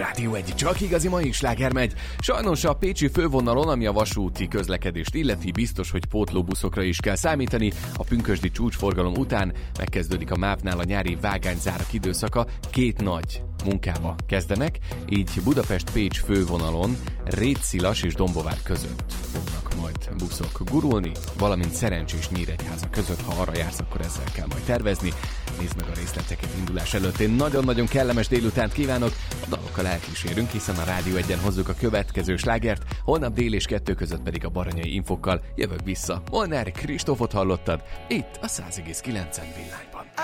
Rádió egy, csak igazi mai sláger megy. Sajnos a pécsi fővonalon, ami a vasúti közlekedést illeti, biztos, hogy pótlóbuszokra is kell számítani. A pünkösdi csúcsforgalom után megkezdődik a MÁV-nál a nyári vágányzárak időszaka. Két nagy munkába kezdenek, így Budapest-Pécs fővonalon Rétszilas és Dombovár között fognak majd buszok gurulni, valamint Szerencsés Nyíregyháza között, ha arra jársz, akkor ezzel kell majd tervezni. Nézd meg a részleteket indulás előtt. Én nagyon-nagyon kellemes délutánt kívánok, a dalokkal elkísérünk, hiszen a Rádió 1-en hozzuk a következő slágert, holnap dél és 2 között pedig a baranyai infokkal jövök vissza. Molnár Kristófot hallottad, itt a 100,9 Villányban.